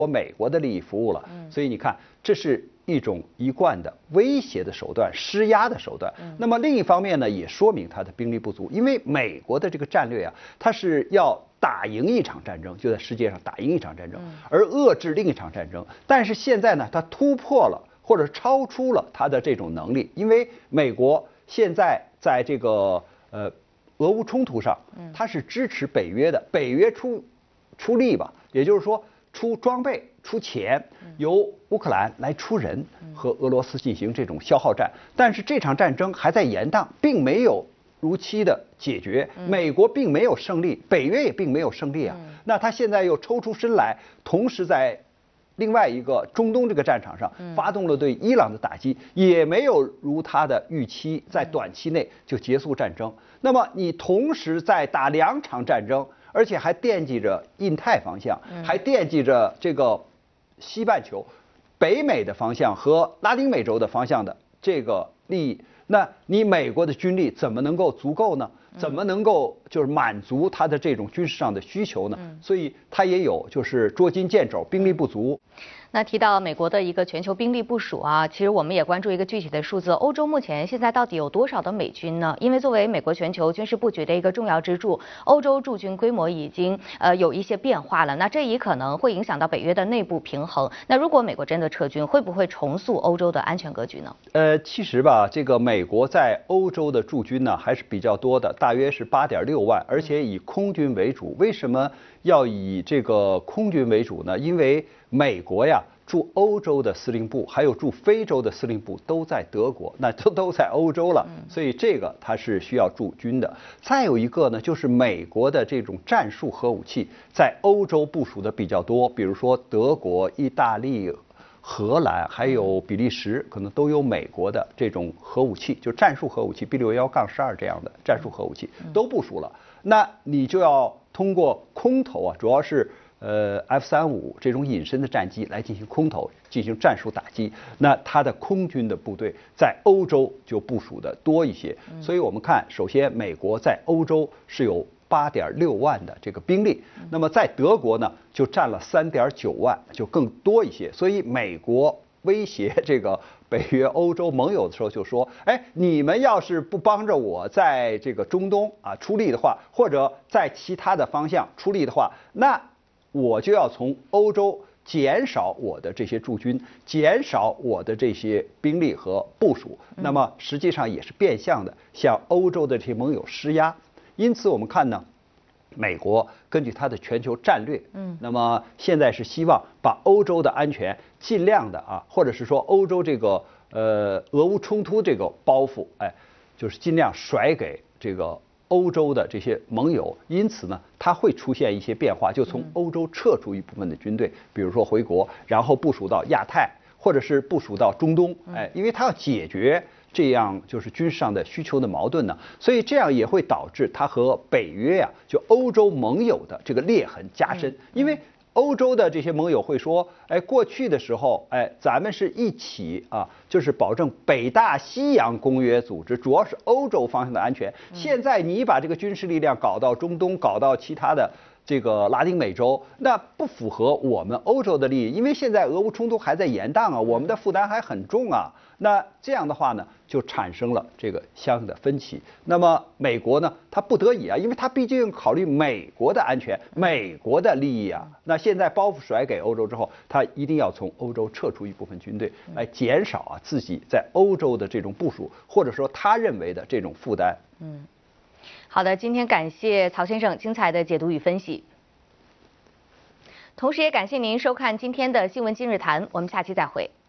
美国的利益服务了。所以你看，这是一种一贯的威胁的手段、施压的手段。那么另一方面呢，也说明它的兵力不足，因为美国的这个战略啊，它是要打赢一场战争，就在世界上打赢一场战争，而遏制另一场战争。但是现在呢，它突破了或者超出了它的这种能力，因为美国现在在这个俄乌冲突上，它是支持北约的，北约出力吧，也就是说出装备、出钱，由乌克兰来出人，和俄罗斯进行这种消耗战。但是这场战争还在延宕，并没有如期的解决，美国并没有胜利，北约也并没有胜利啊。那他现在又抽出身来，同时在另外一个中东这个战场上发动了对伊朗的打击，也没有如他的预期在短期内就结束战争。那么你同时在打2场战争，而且还惦记着印太方向，还惦记着这个西半球、北美的方向和拉丁美洲的方向的这个利益，那你美国的军力怎么能够足够呢？怎么能够就是满足他的这种军事上的需求呢？所以他也有就是捉襟见肘，兵力不足。 那提到美国的一个全球兵力部署啊，其实我们也关注一个具体的数字，欧洲目前现在到底有多少的美军呢？因为作为美国全球军事布局的一个重要支柱，欧洲驻军规模已经有一些变化了，那这也可能会影响到北约的内部平衡。那如果美国真的撤军，会不会重塑欧洲的安全格局呢？ 其实吧，这个美国在欧洲的驻军呢还是比较多的，大约是8.6万，而且以空军为主。为什么要以这个空军为主呢？因为美国呀，驻欧洲的司令部，还有驻非洲的司令部都在德国，那都在欧洲了，所以这个它是需要驻军的。再有一个呢，就是美国的这种战术核武器在欧洲部署的比较多，比如说德国、意大利、荷兰还有比利时，可能都有美国的这种核武器，就战术核武器 B61-12这样的战术核武器都部署了。那你就要通过空投啊，主要是F-35这种隐身的战机来进行空投，进行战术打击。那它的空军的部队在欧洲就部署的多一些。所以我们看，首先美国在欧洲是有8.6万的这个兵力，那么在德国呢就占了3.9万，就更多一些。所以美国威胁这个北约欧洲盟友的时候就说，你们要是不帮着我在这个中东啊出力的话，或者在其他的方向出力的话，那我就要从欧洲减少我的这些驻军，减少我的这些兵力和部署。那么实际上也是变相的向欧洲的这些盟友施压。因此我们看呢，美国根据它的全球战略，那么现在是希望把欧洲的安全尽量的啊，或者是说欧洲这个俄乌冲突这个包袱，就是尽量甩给这个欧洲的这些盟友。因此呢，它会出现一些变化，就从欧洲撤出一部分的军队，比如说回国，然后部署到亚太，或者是部署到中东，因为它要解决这样就是军事上的需求的矛盾呢，所以这样也会导致它和北约呀，就欧洲盟友的这个裂痕加深。因为欧洲的这些盟友会说，过去的时候，咱们是一起啊，就是保证北大西洋公约组织，主要是欧洲方向的安全。现在你把这个军事力量搞到中东，搞到其他的这个拉丁美洲，那不符合我们欧洲的利益，因为现在俄乌冲突还在延宕啊，我们的负担还很重啊。那这样的话呢，就产生了这个相应的分歧。那么美国呢，它不得已啊，因为它毕竟考虑美国的安全、美国的利益啊。那现在包袱甩给欧洲之后，它一定要从欧洲撤出一部分军队，来减少啊自己在欧洲的这种部署，或者说他认为的这种负担。 好的，今天感谢曹先生精彩的解读与分析，同时也感谢您收看今天的新闻今日谈，我们下期再会。